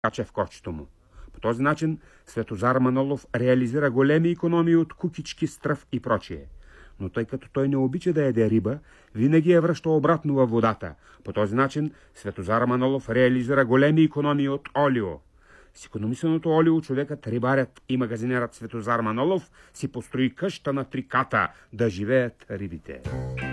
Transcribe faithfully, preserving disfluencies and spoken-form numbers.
каче в кочето му. По този начин Светозар Манолов реализира големи икономии от кукички, стръв и прочие. Но тъй като той не обича да яде риба, винаги я връща обратно във водата. По този начин Светозар Манолов реализира големи икономии от олио. С икономисаното олио човекът, рибарят и магазинерът Светозар Манолов си построи къща на три ката да живеят рибите.